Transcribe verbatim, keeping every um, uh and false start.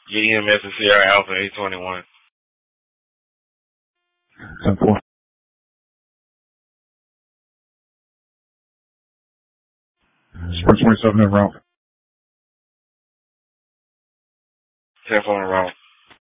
G M S and Sierra Alpha eight twenty-one. ten four. Sport twenty-seven en route. ten four en route.